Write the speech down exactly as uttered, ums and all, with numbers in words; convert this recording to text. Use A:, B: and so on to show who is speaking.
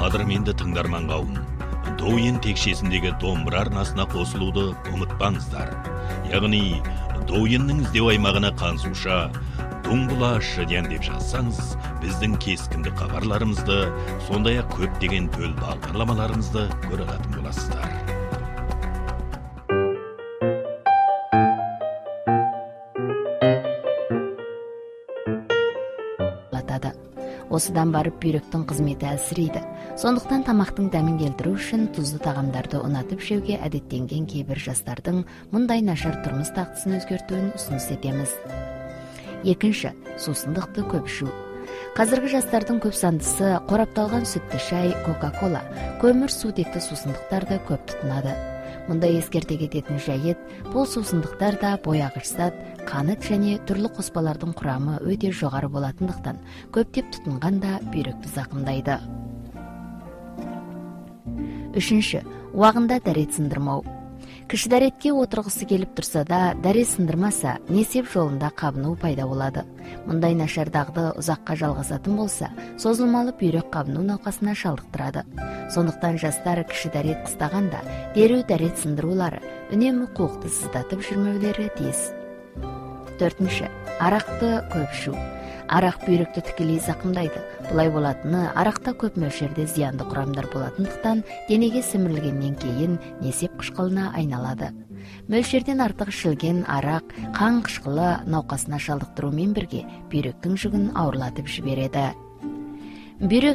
A: Қадірменді тыңдарман қауым, Доуен текшесіндегі домбыра арнасына қосылуды ұмытпаңыздар. Яғни, Доуеннің іздеу аймағына қансуша, Дуңғыла шыден деп жазсаңыз, біздің кескінді хабарларымызды, сондай-ақ көптеген төл бағдарламаларымызды көре алатын боласыздар.
B: Осыдан барып бүйректің қызметі әлсірейді. Сондықтан тамақтың дәмін келтіру үшін тұзды тағамдарды ұнатып жеуге әдеттенген кейбір жастардың мұндай нашар тұрмыс дағдысын өзгертуін ұсыныс етеміз. Екінші, сусындықты көп ішу. Қазіргі жастардың көп сандысы қорапталған сүтті шай, кока-кола, көмір сутекті сусындықтарды көп тұтынады. Мұнда ескерте кететін жайт, бұл сусындықтарда бояғыш зат, қант және түрлі қоспалардың құрамы өте жоғары болатындықтан, көптеп тұтынғанда бүйректі зақымдайды. Үшінші, уағында дәрет сындырмау. Кіші дәретке отырғысы келіп тұрса да, дәрет сындырмаса, несеп жолында қабыну пайда болады. Мұндай нашар дағды ұзаққа жалғасатын болса, созылмалы бүйрек қабыну науқасына шалдықтырады. Сондықтан жастар кіші дәрет қыстағанда, дереу дәрет сындырулары, үнемі қуықты сыздатып жүрмеулері тиіс. Төртінші, арақты көп ішу. Арақ бүйректі тікелей зақымдайды. Бұлай болатыны, арақта көп мөлшерде зиянды құрамдар болатындықтан, денеге сімірілгеннен кейін несеп қышқылына айналады. Мөлшерден артық ішілген арақ, қан қышқылы науқасына шалдықтырумен бірге бүйректің жүгін ауырлатып жібереді. Бүйрек